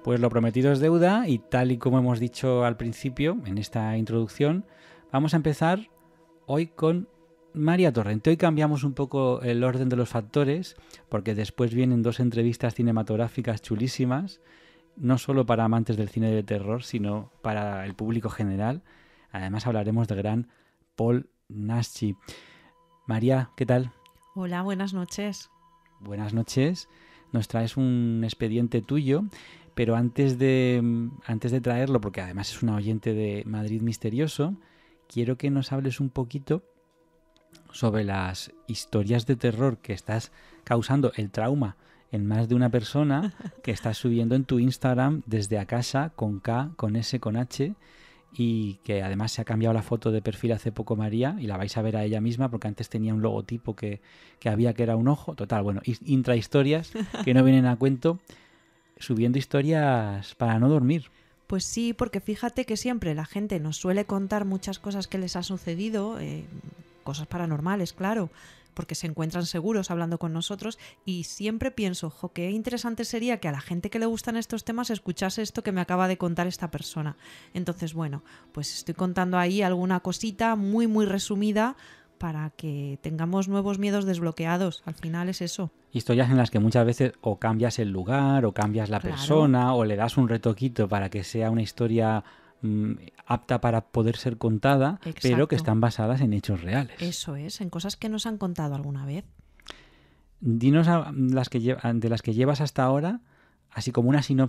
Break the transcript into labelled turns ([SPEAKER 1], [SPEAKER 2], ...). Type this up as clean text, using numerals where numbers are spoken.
[SPEAKER 1] Pues lo prometido es deuda y tal y como hemos dicho al principio, en esta introducción, vamos a empezar hoy con María Torrente. Hoy cambiamos un poco el orden de los factores porque después vienen 2 entrevistas cinematográficas chulísimas, no solo para amantes del cine de terror, sino para el público general. Además hablaremos del gran Paul Naschy. María, ¿qué tal?
[SPEAKER 2] Hola, buenas noches.
[SPEAKER 1] Buenas noches. Nos traes un expediente tuyo, pero antes de traerlo, porque además es una oyente de Madrid Misterioso, quiero que nos hables un poquito sobre las historias de terror que estás causando el trauma en más de una persona, que estás subiendo en tu Instagram desde a casa, con K, con S, con H, y que además se ha cambiado la foto de perfil hace poco María y la vais a ver a ella misma porque antes tenía un logotipo que había que era un ojo. Total, bueno, intrahistorias que no vienen a cuento, subiendo historias para no dormir.
[SPEAKER 2] Pues sí, porque fíjate que siempre la gente nos suele contar muchas cosas que les ha sucedido, cosas paranormales, claro, porque se encuentran seguros hablando con nosotros y siempre pienso, jo, qué interesante sería que a la gente que le gustan estos temas escuchase esto que me acaba de contar esta persona. Entonces, bueno, pues estoy contando ahí alguna cosita muy, muy resumida para que tengamos nuevos miedos desbloqueados. Al final es eso.
[SPEAKER 1] Historias en las que muchas veces o cambias el lugar o cambias la
[SPEAKER 2] Claro,
[SPEAKER 1] persona o le das un retoquito para que sea una historia apta para poder ser contada, pero que
[SPEAKER 2] exacto.
[SPEAKER 1] están basadas en hechos reales.
[SPEAKER 2] Eso es, en cosas que nos han contado alguna vez.
[SPEAKER 1] Dinos de las que llevas hasta ahora, así como una